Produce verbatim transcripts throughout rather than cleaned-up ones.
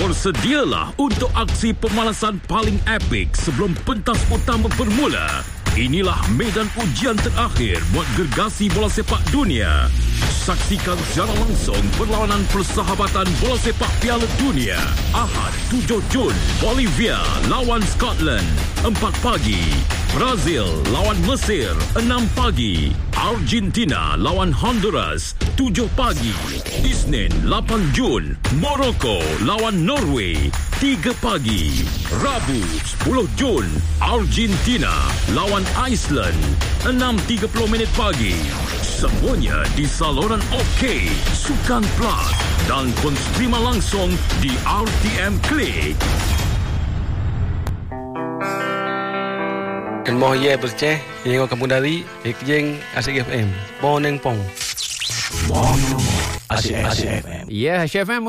Bersedialah untuk aksi pemalasan paling epik sebelum pentas utama bermula. Inilah medan ujian terakhir buat gergasi bola sepak dunia. Saksikan secara langsung perlawanan persahabatan bola sepak Piala Dunia. Ahad tujuh Jun, Bolivia lawan Scotland, empat pagi. Brazil lawan Mesir, enam pagi. Argentina lawan Honduras, tujuh pagi. Isnin lapan Jun, Morocco lawan Norway, tiga pagi. Rabu sepuluh Jun, Argentina lawan Iceland, enam tiga puluh minit pagi. Semuanya di saluran OK, Sukan Plus dan konstrima langsung di R T M Klik. Kemoh ye berceh, yang kampung dari, yang Asyik F M. Boneng pong. Asyik F M. Ya, Asyik F M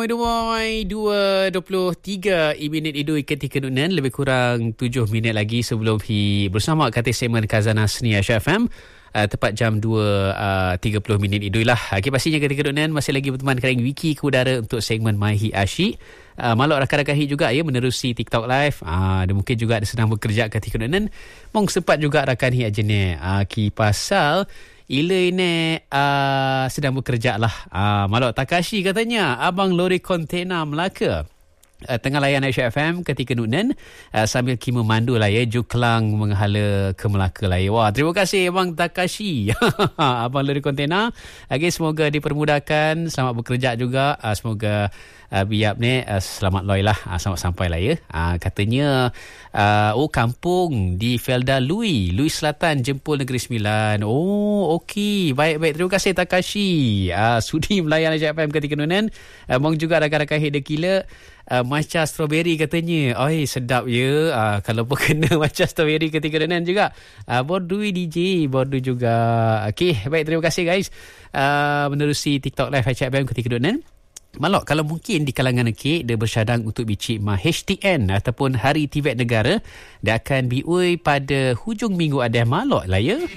dua dua puluh tiga minit idul ketika nunan, lebih kurang tujuh minit lagi sebelum hi bersama kata segmen Khazanah Seni Asyik F M. Uh, tepat jam dua tiga puluh minit idul lah. Okay, pastinya ketika nunan masih lagi berteman dengan Wiki ke udara untuk segmen Maihi Asyik. Uh, maluk rakan-rakan hit juga ya menerusi TikTok live. Ah uh, dan mungkin juga ada sedang bekerja ketika nunan. Mong sempat juga rakan hit aja ni. Ah uh, ki pasal ila ini uh, sedang bekerja lah. Uh, maluk Takashi katanya abang lori kontena Melaka. Uh, tengah layan Asyik F M ketika nunan uh, sambil ki memandu lah ya Juklang menghala ke Melaka lah ya. Wah, terima kasih Abang Takashi. Abang lori kontena. Okay, semoga dipermudahkan, selamat bekerja juga. Uh, semoga uh, biap ni uh, selamat loy lah, uh, selamat sampai lah ya. Uh, katanya uh, oh kampung di Felda Lui, Lui Selatan, Jempol Negeri Sembilan. Oh, okey. Baik-baik, terima kasih Takashi. Uh, sudi melayan Asyik F M ketika nunan. Uh, Mong juga rakan-rakan hit dekila. Uh, matcha strawberry katanya. Oi, sedap ya. Uh, kalau pun kena matcha strawberry ketika nunan juga. Uh, Bordu D J, Bordu juga. Okey, baik, terima kasih guys. Uh, menerusi TikTok live Asyik F M ketika nunan. Malok, kalau mungkin di kalangan K dia bersyadang untuk bicik ma H T N ataupun Hari Tibet Negara, dia akan biui pada hujung minggu ada malok lah ya.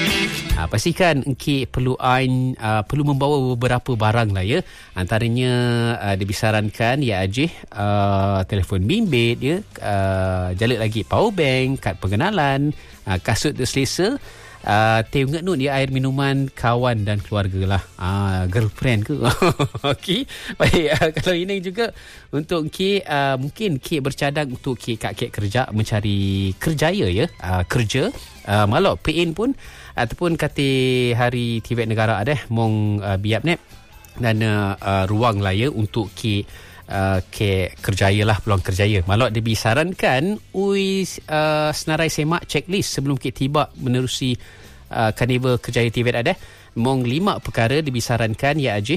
Ha, pastikan K perlu ain, uh, perlu membawa beberapa barang lah ya. Antaranya uh, disarankan ya ajih uh, telefon bimbit ya, uh, jalur lagi power bank, kad pengenalan, uh, kasut selesa. Uh, teh ngut dia air minuman kawan dan keluarga lah. Uh, girlfriend ke? Okey. Baik, uh, kalau ini juga untuk K, uh, mungkin K bercadang untuk K kat K kerja mencari kerjaya ya. Uh, kerja. Uh, malok P I N pun ataupun kata Hari Tibet Negara ada mong uh, biap net dan uh, uh, ruang lah ya untuk K Uh, ke kerjaya lah, peluang kerjaya. Malok dia disarankan ui uh, senarai semak checklist sebelum kita tiba menerusi uh, Karnival Kerjaya Tibet ada. Mong lima perkara disarankan ya ajih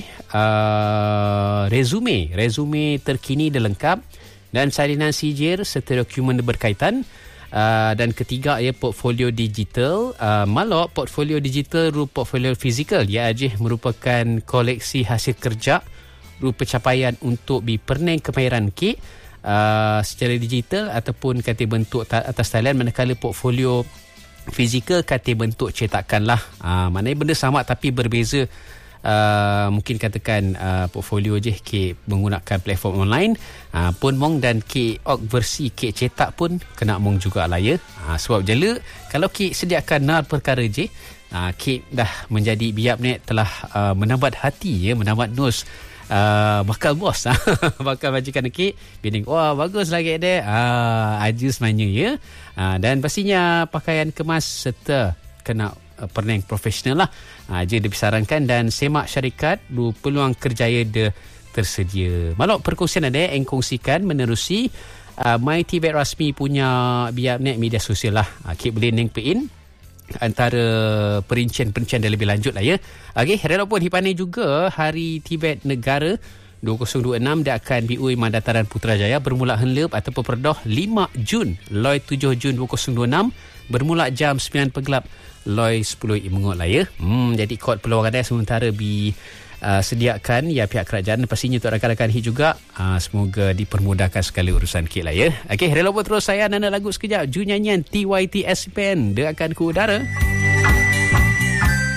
uh, resume, resume terkini dan lengkap dan salinan sijil serta dokumen berkaitan. Uh, dan ketiga ya portfolio digital. Uh, malok portfolio digital rupa portfolio fizikal ya ajih merupakan koleksi hasil kerja rupa capaian untuk diperneng kemahiran K uh, secara digital ataupun kata bentuk ta- atas talian, manakala portfolio fizikal kata bentuk cetakan lah. Uh, maknanya benda sama tapi berbeza. Uh, mungkin katakan uh, portfolio je K menggunakan platform online uh, pun mong dan K ok versi K cetak pun kena mong jugalah ya. Uh, sebab jela kalau K sediakan nar perkara je uh, K dah menjadi biap ni telah uh, menambat hati ya, menambat nus Uh, bakal bos bakal majikan K bining wah bagus lagi dia uh, aja semuanya ya. Uh, dan pastinya pakaian kemas serta kena uh, perneng profesional lah uh, je disarankan dan semak syarikat lu peluang kerjaya dia tersedia. Malok perkongsian ada yang kongsikan menerusi uh, My Tibet Rasmi punya biar net media sosial lah. uh, K boleh neng P I N antara perincian-perincian dan lebih lanjut lah ya. Okey, walaupun hipane juga Hari Tibet Negara dua ribu dua puluh enam dia akan biui Mandataran Putrajaya bermula henlep ataupun perdoh lima Jun, loi tujuh Jun dua ribu dua puluh enam bermula jam sembilan pegelap loi sepuluh mengot lah ya. Hmm, jadi kod peluang ada sementara bi Uh, sediakan ya pihak kerajaan, pastinya untuk rakan-rakan hit juga. Uh, semoga dipermudahkan sekali urusan K lah ya. Okey, rela buat terus saya nana lagu sekejap. Ju nyanyian T Y T S P N dia akan ke udara.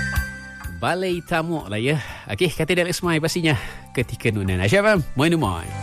Balai Tamu lah ya. Okey, kata Dalek Semai pastinya ketika nunan. Asyaf, moi numai.